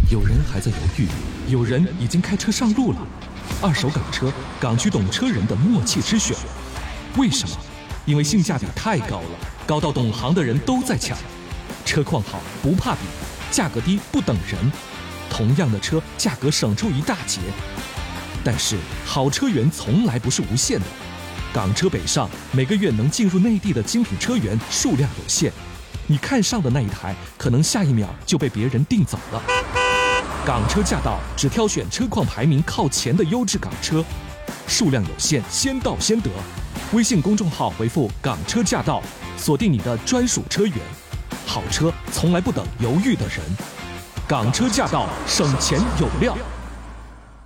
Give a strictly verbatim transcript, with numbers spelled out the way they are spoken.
有人还在犹豫，有人已经开车上路了。二手港车，港区懂车人的默契之选。为什么？因为性价比太高了，高到懂行的人都在抢。车况好不怕比，价格低不等人。同样的车，价格省出一大截。但是好车源从来不是无限的，港车北上每个月能进入内地的精品车源数量有限，你看上的那一台，可能下一秒就被别人订走了。港车驾到只挑选车况排名靠前的优质港车，数量有限，先到先得。微信公众号回复“港车驾到”，锁定你的专属车源。好车从来不等犹豫的人，港车驾到，省钱有料。